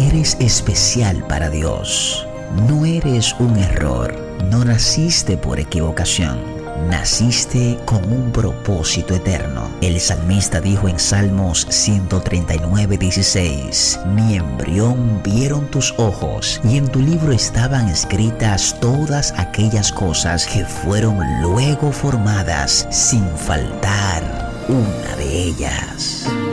Eres especial para Dios. No eres un error. No naciste por equivocación. Naciste con un propósito eterno. El salmista dijo en Salmos 139:16: Mi embrión vieron tus ojos, y en tu libro estaban escritas todas aquellas cosas que fueron luego formadas, sin faltar una de ellas.